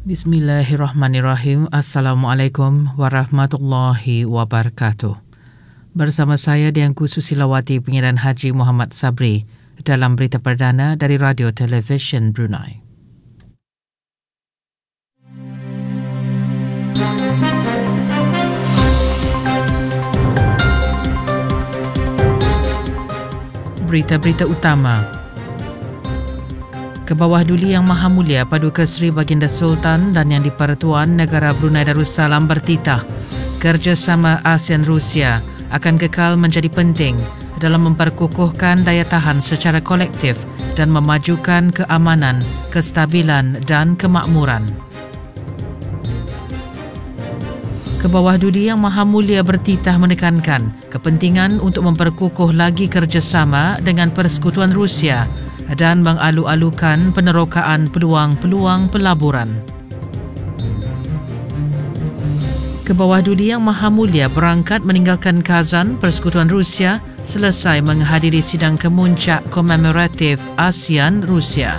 Bismillahirrahmanirrahim. Assalamualaikum warahmatullahi wabarakatuh. Bersama saya Diangku Susilawati, Pengiran Haji Muhammad Sabri dalam berita perdana dari Radio Television Brunei. Berita-berita utama. Kebawah Duli Yang Maha Mulia Paduka Seri Baginda Sultan dan Yang di-Pertuan Negara Brunei Darussalam bertitah kerjasama ASEAN-Rusia akan kekal menjadi penting dalam memperkukuhkan daya tahan secara kolektif dan memajukan keamanan, kestabilan dan kemakmuran. Kebawah Duli Yang Maha Mulia bertitah menekankan kepentingan untuk memperkukuh lagi kerjasama dengan Persekutuan Rusia dan mengalu-alukan penerokaan peluang-peluang pelaburan. Kebawah Duli Yang Maha Mulia berangkat meninggalkan Kazan, Persekutuan Rusia selesai menghadiri sidang kemuncak komemoratif ASEAN-Rusia.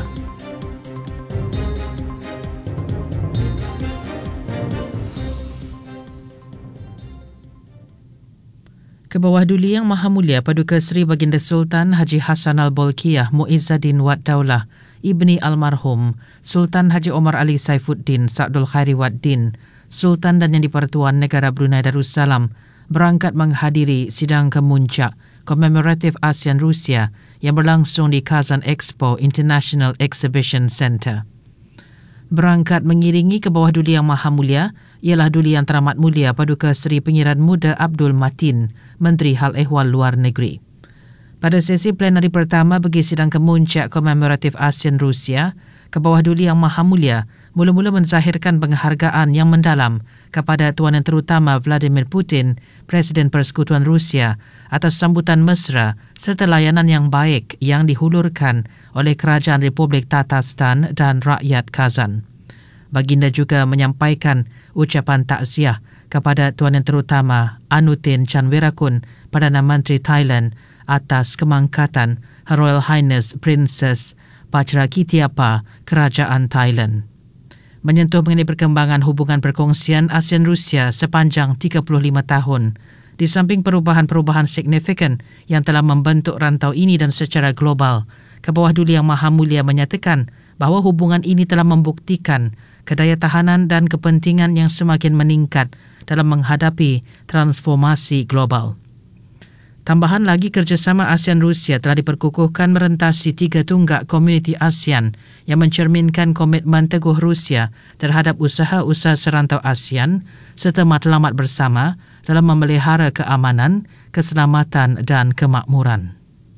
Kebawah Duli Yang Maha Mulia Paduka Seri Baginda Sultan Haji Hassan Al-Bolkiah Muizzaddin Wad Daulah Ibni Almarhum Sultan Haji Omar Ali Saifuddin Sa'dul Khairi Wad Din Sultan dan Yang di-Pertuan Negara Brunei Darussalam berangkat menghadiri sidang kemuncak komemoratif ASEAN-Rusia yang berlangsung di Kazan Expo International Exhibition Centre. Berangkat mengiringi Kebawah Duli Yang Maha Mulia ialah Duli Yang Teramat Mulia Paduka Seri Pengiran Muda Abdul Matin, Menteri Hal Ehwal Luar Negeri. Pada sesi plenari pertama bagi sidang kemuncak komemoratif ASEAN-Rusia, Kebawah Duli Yang Maha Mulia mula-mula menzahirkan penghargaan yang mendalam kepada Tuan Yang Terutama Vladimir Putin, Presiden Persekutuan Rusia, atas sambutan mesra serta layanan yang baik yang dihulurkan oleh Kerajaan Republik Tatarstan dan rakyat Kazan. Baginda juga menyampaikan ucapan takziah kepada Tuan Yang Terutama Anutin Chanvirakul, Perdana Menteri Thailand, atas kemangkatan Her Royal Highness Princess Pachrakitiapa Kerajaan Thailand. Menyentuh mengenai perkembangan hubungan perkongsian ASEAN-Rusia sepanjang 35 tahun, di samping perubahan-perubahan signifikan yang telah membentuk rantau ini dan secara global, Kebawah Duli Yang Maha Mulia menyatakan bahawa hubungan ini telah membuktikan kedayatahanan dan kepentingan yang semakin meningkat dalam menghadapi transformasi global. Tambahan lagi, kerjasama ASEAN-Rusia telah diperkukuhkan merentasi 3 tunggak komuniti ASEAN yang mencerminkan komitmen teguh Rusia terhadap usaha-usaha serantau ASEAN serta matlamat bersama dalam memelihara keamanan, keselamatan dan kemakmuran.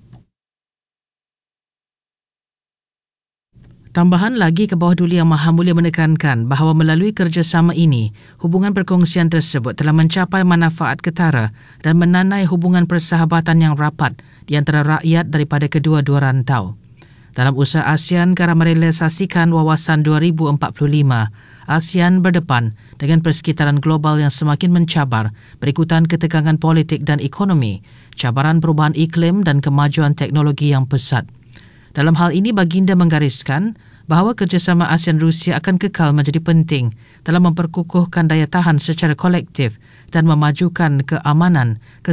Tambahan lagi, Kebawah Duli Yang Maha Mulia menekankan bahawa melalui kerjasama ini, hubungan perkongsian tersebut telah mencapai manfaat ketara dan menanai hubungan persahabatan yang rapat di antara rakyat daripada kedua-dua rantau. Dalam usaha ASEAN ke arah merealisasikan wawasan 2045, ASEAN berdepan dengan persekitaran global yang semakin mencabar berikutan ketegangan politik dan ekonomi, cabaran perubahan iklim dan kemajuan teknologi yang pesat. Dalam hal ini, Baginda menggariskan bahawa kerjasama ASEAN-Rusia akan kekal menjadi penting dalam memperkukuhkan daya tahan secara kolektif dan memajukan keamanan,